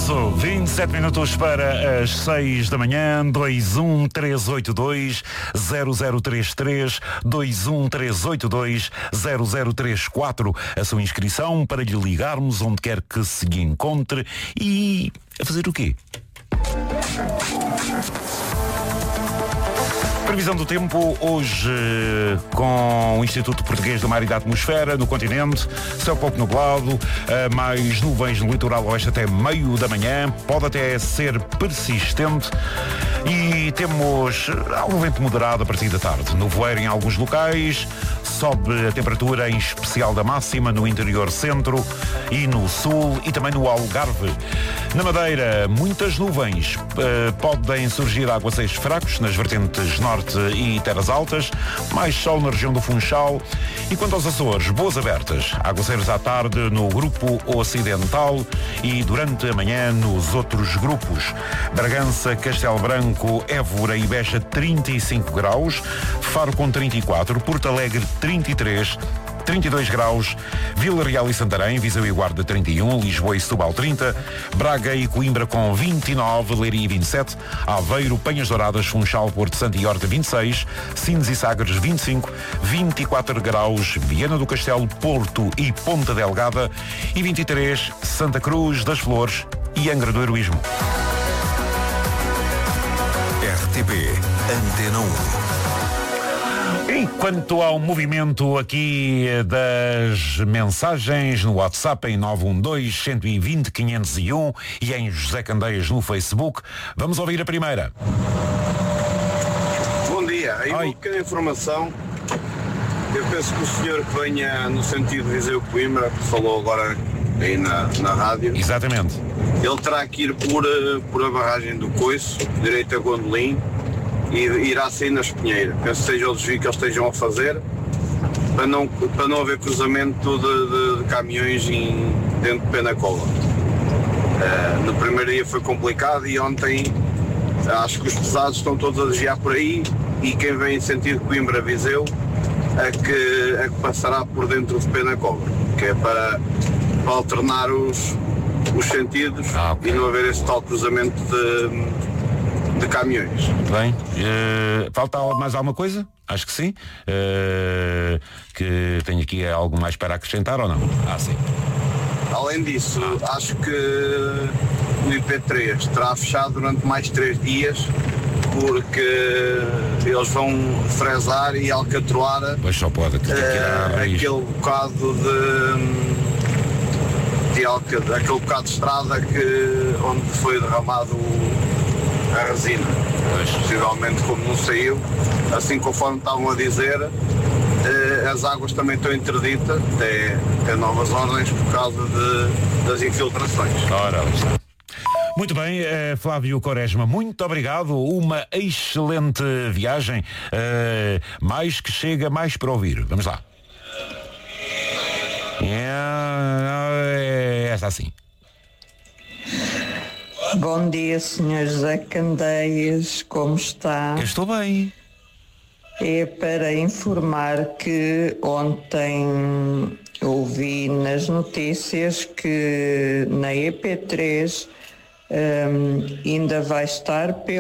Avanço, 27 minutos para as 6 da manhã, 21382-0033, 21382-0034. A sua inscrição para lhe ligarmos onde quer que se encontre e a fazer o quê? Previsão do tempo hoje com o Instituto Português do Mar e da Atmosfera no continente, céu pouco nublado, mais nuvens no litoral oeste até meio da manhã, pode até ser persistente e temos algum vento moderado a partir da tarde. No voeiro em alguns locais, sobe a temperatura em especial da máxima no interior centro e no sul e também no Algarve. Na Madeira, muitas nuvens, podem surgir aguaceiros fracos nas vertentes norte e terras altas, mais sol na região do Funchal. E quanto aos Açores, boas abertas, aguaceiros à tarde no grupo ocidental e durante a manhã nos outros grupos. Bragança, Castelo Branco, Évora e Beja 35 graus, Faro com 34, Porto Alegre 33, 32 graus, Vila Real e Santarém, Viseu e Guarda 31, Lisboa e Setúbal 30, Braga e Coimbra com 29, Leiria 27, Aveiro, Penhas Douradas, Funchal, Porto Santo e Horta 26, Sines e Sagres 25, 24 graus, Viana do Castelo, Porto e Ponta Delgada e 23, Santa Cruz das Flores e Angra do Heroísmo. RTP Antena 1. Enquanto ao movimento aqui das mensagens no WhatsApp em 912-120-501 e em José Candeias no Facebook, vamos ouvir a primeira. Bom dia, aí uma pequena informação. Eu penso que o senhor que venha no sentido de Viseu-Coimbra, que falou agora aí na rádio. Exatamente. Ele terá que ir por a barragem do Coiço, direito a Gondolim, e irá sair na Espinheira. Penso que seja o desvio que eles estejam a fazer para não haver cruzamento de caminhões dentro de Penacova. No primeiro dia foi complicado e ontem acho que os pesados estão todos a desviar por aí e quem vem em sentido Coimbra-Viseu é que passará por dentro de Penacova, que é para alternar os sentidos e não haver esse tal cruzamento de caminhões. Muito bem. Falta mais alguma coisa? Acho que sim. Que tenho aqui algo mais para acrescentar ou não? Sim. Além disso, acho que o IP3 terá fechado durante mais 3 dias porque eles vão fresar e alcatroar pois só pode aquele bocado aquele bocado de estrada onde foi derramado a resina. Possivelmente, como não saiu, assim conforme estavam a dizer, as águas também estão interditas até novas ordens por causa das infiltrações. Ora, muito bem, Flávio Quaresma, muito obrigado, uma excelente viagem, mais que chega, mais para ouvir. Vamos lá. Esta assim. Bom dia, Sr. José Candeias, como está? Eu estou bem. É para informar que ontem ouvi nas notícias que na EP3 ainda vai estar